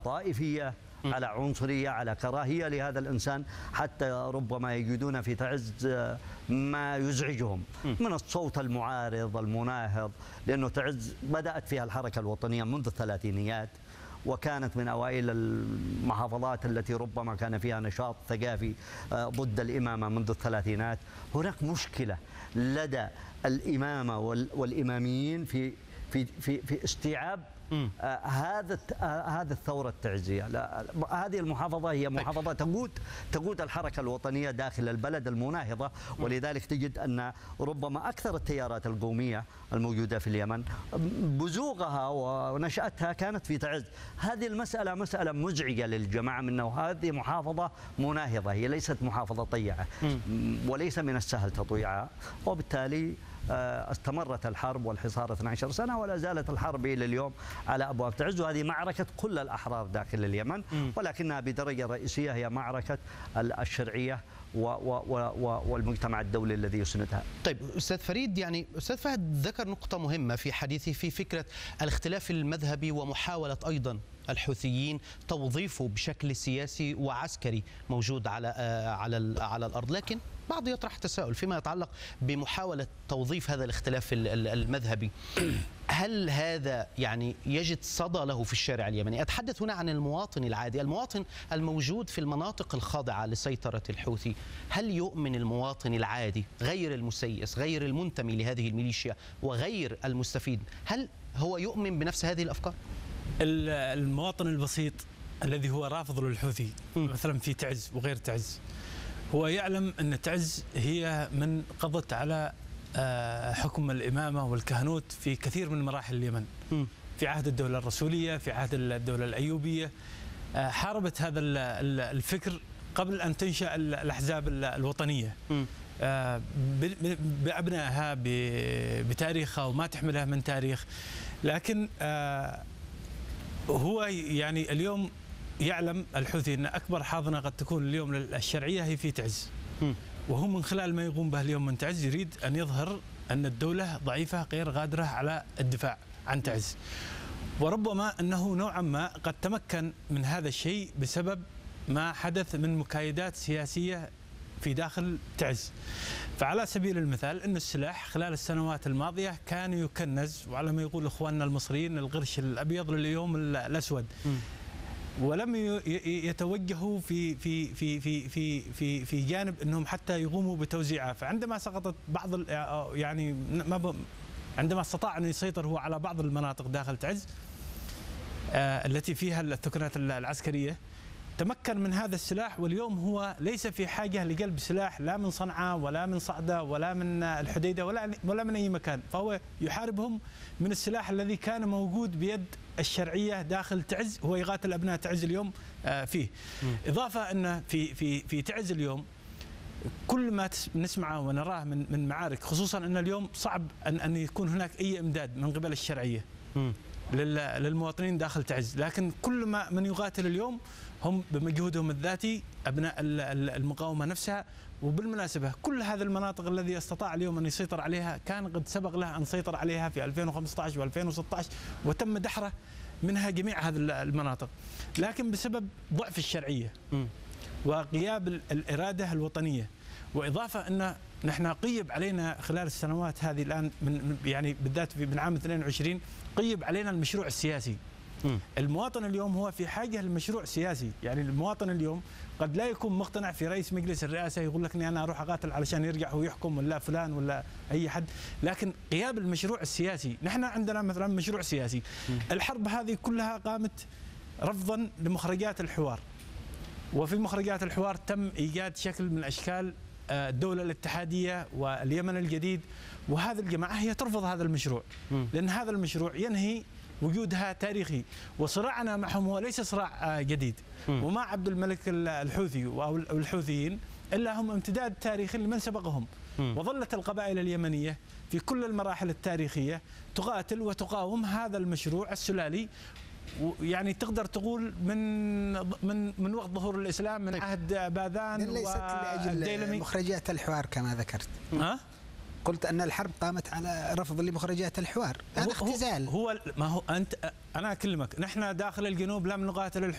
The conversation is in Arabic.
طائفية، على عنصرية، على كراهية لهذا الإنسان، حتى ربما يجدون في تعز ما يزعجهم من الصوت المعارض المناهض، لأنه تعز بدأت فيها الحركة الوطنية منذ الثلاثينيات، وكانت من أوائل المحافظات التي ربما كان فيها نشاط ثقافي ضد الإمامة منذ الثلاثينات. هناك مشكلة لدى الإمامة والإماميين في استيعاب هذا الثورة التعزية. هذه المحافظة هي محافظة تقود الحركة الوطنية داخل البلد المناهضة، ولذلك تجد أن ربما أكثر التيارات القومية الموجودة في اليمن بزوغها ونشأتها كانت في تعز. هذه المسألة مسألة مزعجة للجماعة، منه هذه محافظة مناهضة، هي ليست محافظة طيعة، وليس من السهل تطويعها، وبالتالي استمرت الحرب والحصار 12 سنة، ولا زالت الحرب إلى اليوم على أبواب تعز. وهذه معركة كل الأحرار داخل اليمن، ولكنها بدرجة رئيسية هي معركة الشرعية والمجتمع الدولي الذي يسندها. طيب أستاذ فريد، يعني أستاذ فهد ذكر نقطة مهمة في حديثه في فكرة الاختلاف المذهبي، ومحاولة أيضا الحوثيين توظيفه بشكل سياسي وعسكري موجود على الأرض. لكن بعض يطرح تساؤل فيما يتعلق بمحاولة توظيف هذا الاختلاف المذهبي. هل هذا يعني يجد صدى له في الشارع اليمني؟ أتحدث هنا عن المواطن العادي، المواطن الموجود في المناطق الخاضعة لسيطرة الحوثي. هل يؤمن المواطن العادي غير المسيس، غير المنتمي لهذه الميليشيا وغير المستفيد، هل هو يؤمن بنفس هذه الأفكار؟ المواطن البسيط الذي هو رافض للحوثي مثلا في تعز وغير تعز، هو يعلم أن تعز هي من قضت على حكم الإمامة والكهنوت في كثير من مراحل اليمن، في عهد الدولة الرسولية، في عهد الدولة الأيوبية. حاربت هذا الفكر قبل أن تنشأ الأحزاب الوطنية بأبنائها بتاريخها وما تحملها من تاريخ. لكن هو يعني اليوم يعلم الحوثي أن أكبر حاضنة قد تكون اليوم للشرعية هي في تعز، وهو من خلال ما يقوم به اليوم من تعز يريد أن يظهر أن الدولة ضعيفة غير قادرة على الدفاع عن تعز. وربما أنه نوعا ما قد تمكن من هذا الشيء بسبب ما حدث من مكايدات سياسية في داخل تعز. فعلى سبيل المثال أن السلاح خلال السنوات الماضية كان يكنز، وعلى ما يقول إخواننا المصريين القرش الأبيض لليوم الأسود، ولم يتوجهوا في جانب أنهم حتى يقوموا بتوزيعها. فعندما سقطت بعض يعني عندما استطاع أن يسيطر هو على بعض المناطق داخل تعز التي فيها الثكنات العسكرية، تمكن من هذا السلاح. واليوم هو ليس في حاجة لقلب سلاح لا من صنعاء ولا من صعدة ولا من الحديدة ولا من أي مكان، فهو يحاربهم من السلاح الذي كان موجود بيد الشرعية داخل تعز، هو يقاتل أبناء تعز اليوم فيه. إضافة أن في تعز اليوم كل ما نسمعه ونراه من معارك، خصوصا أن اليوم صعب أن يكون هناك أي إمداد من قبل الشرعية للمواطنين داخل تعز، لكن كل من يقاتل اليوم هم بمجهودهم الذاتي أبناء المقاومة نفسها. وبالمناسبة كل هذه المناطق الذي استطاع اليوم أن يسيطر عليها كان قد سبق له أن سيطر عليها في 2015 و2016 وتم دحره منها جميع هذه المناطق، لكن بسبب ضعف الشرعية وغياب الإرادة الوطنية. وإضافة أن نحن قيب علينا خلال السنوات هذه الآن يعني بالذات من عام 22 قيب علينا المشروع السياسي. المواطن اليوم هو في حاجة لمشروع سياسي، يعني المواطن اليوم قد لا يكون مقتنع في رئيس مجلس الرئاسة يقول لك أنا أروح أقاتل علشان يرجع هو يحكم ولا فلان ولا أي حد، لكن غياب المشروع السياسي. نحن عندنا مثلا مشروع سياسي، الحرب هذه كلها قامت رفضا لمخرجات الحوار، وفي مخرجات الحوار تم إيجاد شكل من أشكال الدولة الاتحادية واليمن الجديد، وهذه الجماعة هي ترفض هذا المشروع، لأن هذا المشروع ينهي وجودها تاريخي. وصراعنا معهم هو ليس صراع جديد، ومع عبد الملك الحوثي أو الحوثيين إلا هم امتداد تاريخي لمن سبقهم. وظلت القبائل اليمنية في كل المراحل التاريخية تقاتل وتقاوم هذا المشروع السلالي، يعني تقدر تقول من وقت ظهور الإسلام، من عهد باذان ليست لأجل مخرجات الحوار كما ذكرت. قلت أن الحرب قامت على رفض لمخرجات الحوار، هذا اختزال. ما هو أنا أكلمك، نحن داخل الجنوب لم نقاتل